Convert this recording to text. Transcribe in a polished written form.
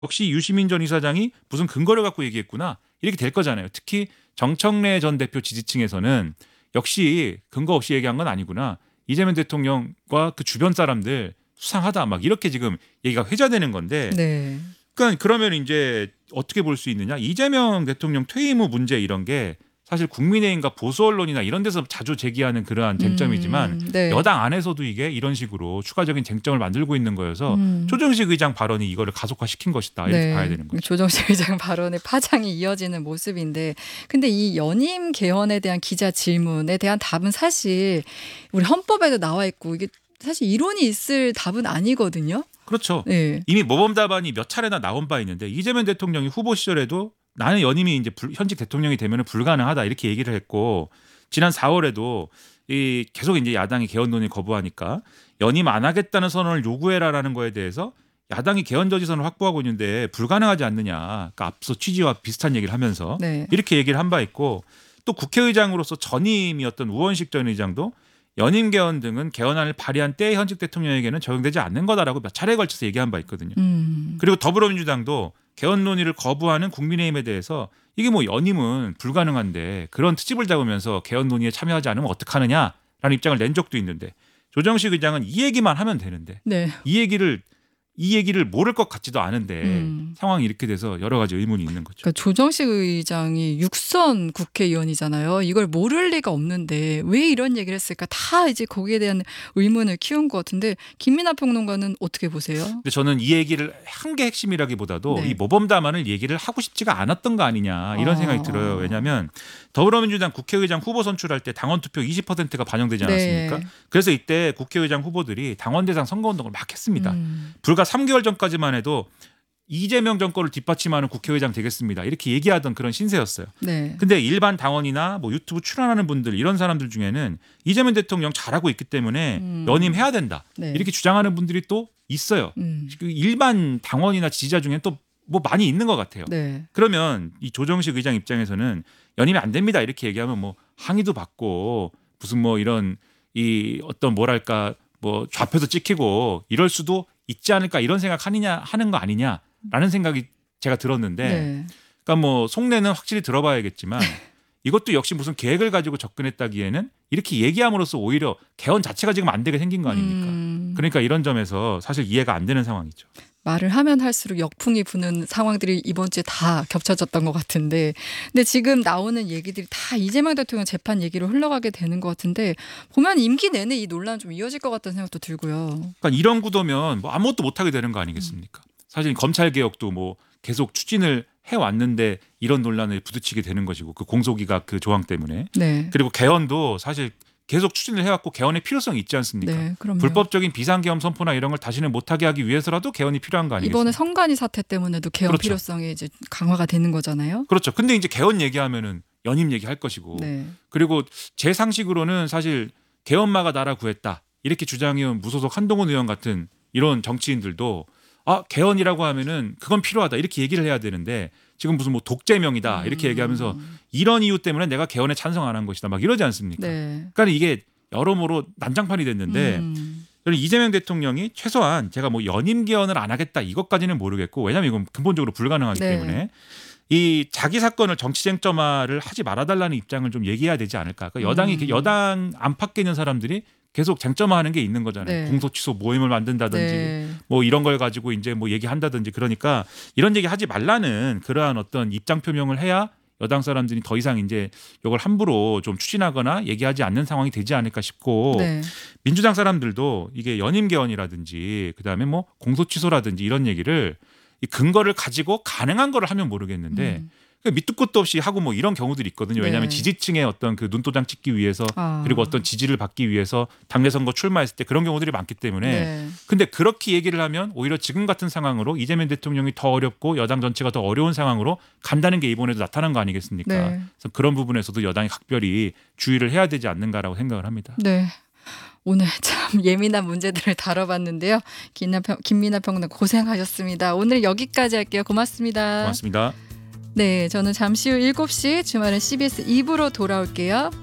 역시 유시민 전 이사장이 무슨 근거를 갖고 얘기했구나 이렇게 될 거잖아요. 특히 정청래 전 대표 지지층에서는 역시 근거 없이 얘기한 건 아니구나. 이재명 대통령과 그 주변 사람들 수상하다 막 이렇게 지금 얘기가 회자되는 건데 네. 그러니까 그러면 이제 어떻게 볼 수 있느냐. 이재명 대통령 퇴임 후 문제 이런 게 사실 국민의힘과 보수 언론이나 이런 데서 자주 제기하는 그러한 쟁점이지만 네. 여당 안에서도 이게 이런 식으로 추가적인 쟁점을 만들고 있는 거여서 조정식 의장 발언이 이거를 가속화시킨 것이다 이렇게 네. 봐야 되는 거죠. 조정식 의장 발언의 파장이 이어지는 모습인데 근데 이 연임 개헌에 대한 기자 질문에 대한 답은 사실 우리 헌법에도 나와 있고 이게 사실 이론이 있을 답은 아니거든요. 그렇죠. 네. 이미 모범 답안이 몇 차례나 나온 바 있는데 이재명 대통령이 후보 시절에도 나는 연임이 이제 현직 대통령이 되면 불가능하다 이렇게 얘기를 했고 지난 4월에도 이 계속 이제 야당이 개헌 논의 거부하니까 연임 안 하겠다는 선언을 요구해라라는 거에 대해서 야당이 개헌 저지선을 확보하고 있는데 불가능하지 않느냐. 그러니까 앞서 취지와 비슷한 얘기를 하면서 네. 이렇게 얘기를 한 바 있고 또 국회의장으로서 전임이었던 우원식 전 의장도 연임 개헌 등은 개헌안을 발의한 때의 현직 대통령에게는 적용되지 않는 거다라고 몇 차례에 걸쳐서 얘기한 바 있거든요. 그리고 더불어민주당도 개헌 논의를 거부하는 국민의힘에 대해서 이게 뭐 연임은 불가능한데 그런 트집을 잡으면서 개헌 논의에 참여하지 않으면 어떡하느냐라는 입장을 낸 적도 있는데 조정식 의장은 이 얘기만 하면 되는데 네. 이 얘기를 모를 것 같지도 않은데 상황이 이렇게 돼서 여러 가지 의문이 있는 거죠. 그러니까 조정식 의장이 6선 국회의원이잖아요. 이걸 모를 리가 없는데 왜 이런 얘기를 했을까? 다 이제 거기에 대한 의문을 키운 것 같은데 김민하 평론가는 어떻게 보세요? 근데 저는 이 얘기를 한 게 핵심이라기보다도 네. 이 모범 답안을 얘기를 하고 싶지가 않았던 거 아니냐 이런 생각이 들어요. 왜냐하면 더불어민주당 국회의장 후보 선출할 때 당원 투표 20%가 반영되지 않았습니까? 네. 그래서 이때 국회의장 후보들이 당원 대상 선거운동을 막 했습니다. 불과 3개월 전까지만 해도 이재명 정권을 뒷받침하는 국회의장 되겠습니다. 이렇게 얘기하던 그런 신세였어요. 네. 근데 일반 당원이나 뭐 유튜브 출연하는 분들 이런 사람들 중에는 이재명 대통령 잘하고 있기 때문에 연임해야 된다. 네. 이렇게 주장하는 분들이 또 있어요. 일반 당원이나 지지자 중에는 또 뭐 많이 있는 것 같아요. 네. 그러면 이 조정식 의장 입장에서는 연임이 안 됩니다. 이렇게 얘기하면 뭐 항의도 받고 무슨 뭐 이런 이 어떤 뭐랄까 뭐 좌표도 찍히고 이럴 수도 있지 않을까 이런 생각 하는 거 아니냐라는 생각이 제가 들었는데 네. 그러니까 뭐 속내는 확실히 들어봐야겠지만 이것도 역시 무슨 계획을 가지고 접근했다기에는 이렇게 얘기함으로써 오히려 개헌 자체가 지금 안 되게 생긴 거 아닙니까? 그러니까 이런 점에서 사실 이해가 안 되는 상황이죠. 말을 하면 할수록 역풍이 부는 상황들이 이번 주에 다 겹쳐졌던 것 같은데 근데 지금 나오는 얘기들이 다 이재명 대통령 재판 얘기로 흘러가게 되는 것 같은데 보면 임기 내내 이 논란 좀 이어질 것 같다는 생각도 들고요. 그러니까 이런 구도면 뭐 아무것도 못하게 되는 거 아니겠습니까? 사실 검찰 개혁도 뭐 계속 추진을 해왔는데 이런 논란에 부딪히게 되는 것이고 그 공소기가 그 조항 때문에 네. 그리고 개헌도 사실 계속 추진을 해왔고 개헌의 필요성이 있지 않습니까? 네, 그럼요. 불법적인 비상계엄 선포나 이런 걸 다시는 못하게 하기 위해서라도 개헌이 필요한 거 아니겠습니까? 이번에 성관이 사태 때문에도 개헌 그렇죠. 필요성이 이제 강화가 되는 거잖아요. 그렇죠. 근데 이제 개헌 얘기하면은 연임 얘기할 것이고 네. 그리고 제 상식으로는 사실 개헌마가 나라 구했다 이렇게 주장해온 무소속 한동훈 의원 같은 이런 정치인들도 개헌이라고 하면은 그건 필요하다 이렇게 얘기를 해야 되는데 지금 무슨 뭐 독재명이다 이렇게 얘기하면서 이런 이유 때문에 내가 개헌에 찬성 안 한 것이다 막 이러지 않습니까? 네. 그러니까 이게 여러모로 난장판이 됐는데 저는 이재명 대통령이 최소한 제가 뭐 연임 개헌을 안 하겠다 이것까지는 모르겠고 왜냐하면 이건 근본적으로 불가능하기 네. 때문에 이 자기 사건을 정치 쟁점화를 하지 말아달라는 입장을 좀 얘기해야 되지 않을까? 그러니까 여당 안팎에 있는 사람들이 계속 쟁점화하는 게 있는 거잖아요. 네. 공소 취소 모임을 만든다든지 네. 뭐 이런 걸 가지고 이제 뭐 얘기한다든지 그러니까 이런 얘기 하지 말라는 그러한 어떤 입장 표명을 해야 여당 사람들이 더 이상 이제 이걸 함부로 좀 추진하거나 얘기하지 않는 상황이 되지 않을까 싶고 네. 민주당 사람들도 이게 연임 개헌이라든지 그다음에 뭐 공소 취소라든지 이런 얘기를 이 근거를 가지고 가능한 거를 하면 모르겠는데 밑도 끝도 없이 하고 뭐 이런 경우들이 있거든요. 왜냐하면 네. 지지층의 어떤 그 눈도장 찍기 위해서 그리고 어떤 지지를 받기 위해서 당내 선거 출마했을 때 그런 경우들이 많기 때문에 네. 근데 그렇게 얘기를 하면 오히려 지금 같은 상황으로 이재명 대통령이 더 어렵고 여당 전체가 더 어려운 상황으로 간다는 게 이번에도 나타난 거 아니겠습니까? 네. 그래서 그런 부분에서도 여당이 각별히 주의를 해야 되지 않는가라고 생각을 합니다. 네. 오늘 참 예민한 문제들을 다뤄봤는데요. 김민하 평론가 고생하셨습니다. 오늘 여기까지 할게요. 고맙습니다. 고맙습니다. 네, 저는 잠시 후 7시 주말엔 CBS 2부로 돌아올게요.